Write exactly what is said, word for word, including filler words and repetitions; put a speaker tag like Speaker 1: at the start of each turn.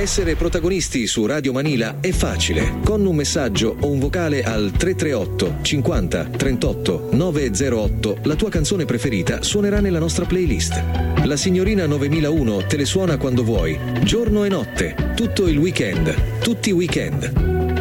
Speaker 1: Essere protagonisti su Radio Manila è facile. Con un messaggio o un vocale al tre tre otto cinquanta trentotto novecentootto la tua canzone preferita suonerà nella nostra playlist. La signorina novemilauno te le suona quando vuoi, giorno e notte, tutto il weekend, tutti i weekend.